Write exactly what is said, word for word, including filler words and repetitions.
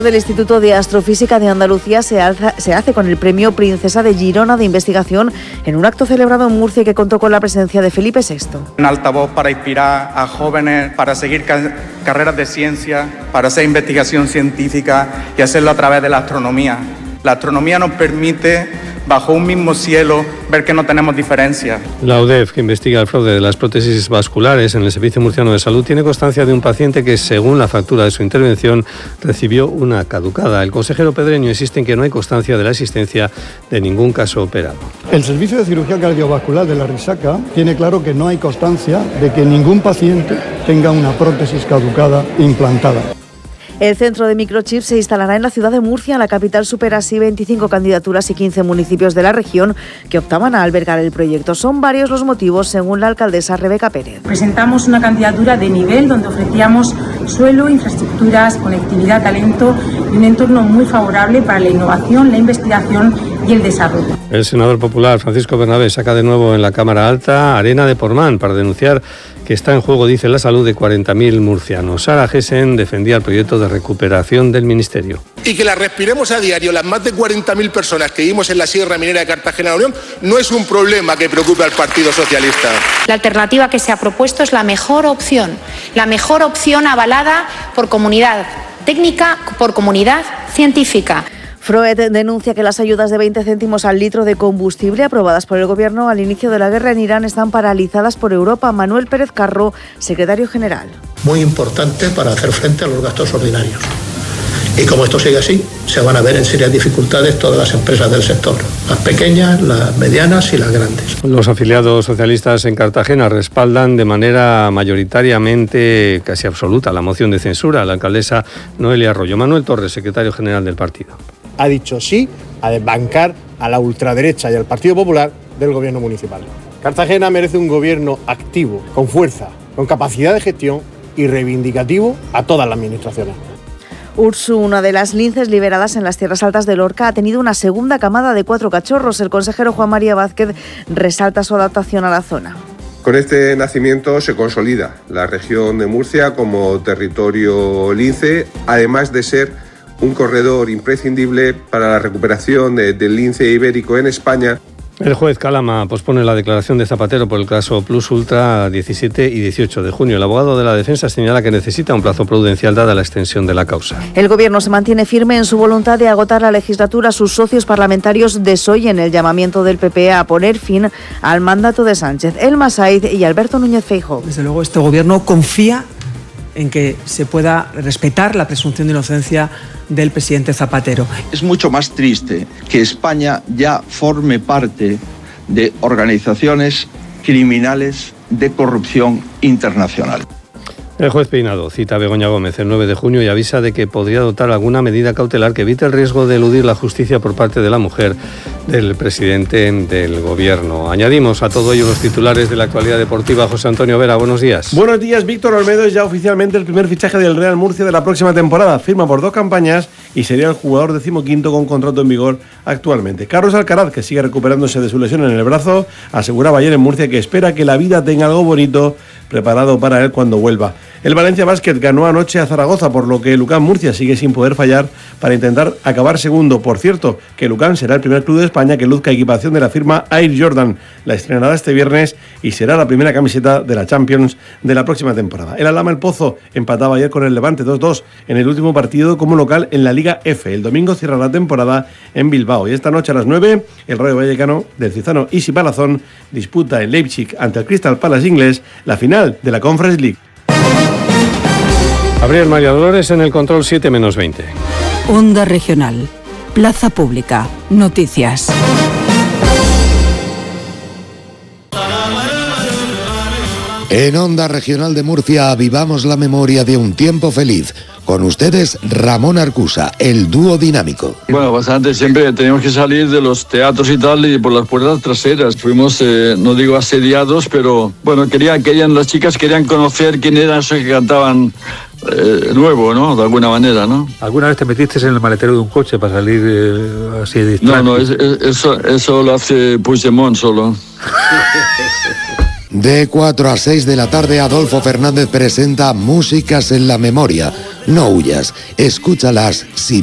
Del Instituto de Astrofísica de Andalucía se, alza, se hace con el Premio Princesa de Girona de Investigación en un acto celebrado en Murcia que contó con la presencia de Felipe sexto. Un altavoz para inspirar a jóvenes, para seguir ca- carreras de ciencia, para hacer investigación científica y hacerlo a través de la astronomía. La astronomía nos permite, bajo un mismo cielo, ver que no tenemos diferencias. La U D E F, que investiga el fraude de las prótesis vasculares en el Servicio Murciano de Salud, tiene constancia de un paciente que, según la factura de su intervención, recibió una caducada. El consejero Pedreño insiste en que no hay constancia de la existencia de ningún caso operado. El Servicio de Cirugía Cardiovascular de la Risaca tiene claro que no hay constancia de que ningún paciente tenga una prótesis caducada implantada. El centro de microchips se instalará en la ciudad de Murcia. La capital supera así veinticinco candidaturas y quince municipios de la región que optaban a albergar el proyecto. Son varios los motivos, según la alcaldesa Rebeca Pérez. Presentamos una candidatura de nivel donde ofrecíamos suelo, infraestructuras, conectividad, talento y un entorno muy favorable para la innovación, la investigación y el desarrollo. El senador popular Francisco Bernabé saca de nuevo en la Cámara Alta Arena de Portmán para denunciar que está en juego, dice, la salud de cuarenta mil murcianos. Sara Gessen defendía el proyecto de recuperación del Ministerio. Y que la respiremos a diario, las más de cuarenta mil personas que vivimos en la Sierra Minera de Cartagena de la Unión, no es un problema que preocupe al Partido Socialista. La alternativa que se ha propuesto es la mejor opción, la mejor opción avalada por comunidad técnica, por comunidad científica. Froed denuncia que las ayudas de veinte céntimos al litro de combustible aprobadas por el Gobierno al inicio de la guerra en Irán están paralizadas por Europa. Manuel Pérez Carro, secretario general. Muy importante para hacer frente a los gastos ordinarios. Y como esto sigue así, se van a ver en serias dificultades todas las empresas del sector, las pequeñas, las medianas y las grandes. Los afiliados socialistas en Cartagena respaldan de manera mayoritariamente, casi absoluta, la moción de censura a la alcaldesa Noelia Arroyo. Manuel Torres, secretario general del partido. Ha dicho sí a desbancar a la ultraderecha y al Partido Popular del gobierno municipal. Cartagena merece un gobierno activo, con fuerza, con capacidad de gestión y reivindicativo a todas las administraciones. Ursu, una de las linces liberadas en las tierras altas de Lorca, ha tenido una segunda camada de cuatro cachorros. El consejero Juan María Vázquez resalta su adaptación a la zona. Con este nacimiento se consolida la región de Murcia como territorio lince, además de ser un corredor imprescindible para la recuperación de, del lince ibérico en España. El juez Calama pospone la declaración de Zapatero por el caso Plus Ultra diecisiete y dieciocho de junio. El abogado de la defensa señala que necesita un plazo prudencial dada la extensión de la causa. El Gobierno se mantiene firme en su voluntad de agotar la legislatura. Sus socios parlamentarios desoyen el llamamiento del P P a poner fin al mandato de Sánchez, Elma Said y Alberto Núñez Feijóo. Desde luego este Gobierno confía en que se pueda respetar la presunción de inocencia del presidente Zapatero. Es mucho más triste que España ya forme parte de organizaciones criminales de corrupción internacional. El juez Peinado cita a Begoña Gómez el nueve de junio y avisa de que podría adoptar alguna medida cautelar que evite el riesgo de eludir la justicia por parte de la mujer del presidente del Gobierno. Añadimos a todo ello los titulares de la actualidad deportiva. José Antonio Vera, buenos días. Buenos días. Víctor Olmedo es ya oficialmente el primer fichaje del Real Murcia de la próxima temporada. Firma por dos campañas y sería el jugador decimoquinto con contrato en vigor actualmente. Carlos Alcaraz, que sigue recuperándose de su lesión en el brazo, aseguraba ayer en Murcia que espera que la vida tenga algo bonito preparado para él cuando vuelva. El Valencia Basket ganó anoche a Zaragoza, por lo que el UCAM Murcia sigue sin poder fallar para intentar acabar segundo. Por cierto, que el UCAM será el primer club de España que luzca equipación de la firma Air Jordan. La estrenará este viernes y será la primera camiseta de la Champions de la próxima temporada. El Alhama El Pozo empataba ayer con el Levante dos dos en el último partido como local en la Liga F. El domingo cierra la temporada en Bilbao. Y esta noche a las nueve, el Rayo Vallecano del Cizano Isi Palazón disputa en Leipzig ante el Crystal Palace inglés la final de la Conference League. Gabriel María Dolores en el control siete menos veinte. Onda Regional. Plaza Pública. Noticias. En Onda Regional de Murcia avivamos la memoria de un tiempo feliz. Con ustedes, Ramón Arcusa, el dúo dinámico. Bueno, bastante. Siempre teníamos que salir de los teatros y tal y por las puertas traseras. Fuimos, eh, no digo asediados, pero bueno, querían, querían, las chicas querían conocer quién eran esos que cantaban eh, nuevo, ¿no? De alguna manera, ¿no? ¿Alguna vez te metiste en el maletero de un coche para salir eh, así de distraído? No, no, es, es, eso, eso lo hace Puigdemont solo. De cuatro a seis de la tarde, Adolfo Fernández presenta Músicas en la Memoria, No huyas, escúchalas sin